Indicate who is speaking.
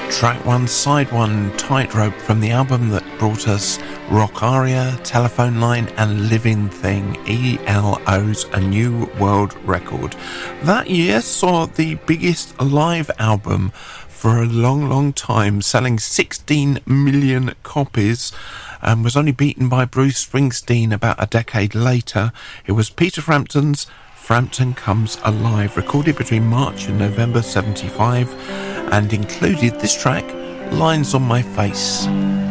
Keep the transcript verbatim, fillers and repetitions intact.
Speaker 1: Track one, side one, Tightrope, from the album that brought us Rock Aria, Telephone Line and Living Thing, E L O's A New World Record. That year saw the biggest live album for a long, long time, selling sixteen million copies, and was only beaten by Bruce Springsteen about a decade later. It was Peter Frampton's Frampton Comes Alive, recorded between March and November seventy-five, and included this track, Lines on My Face.